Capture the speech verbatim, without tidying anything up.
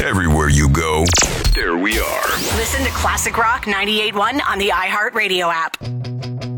Everywhere you go, there we are. Listen to Classic Rock ninety-eight point one on the iHeartRadio app.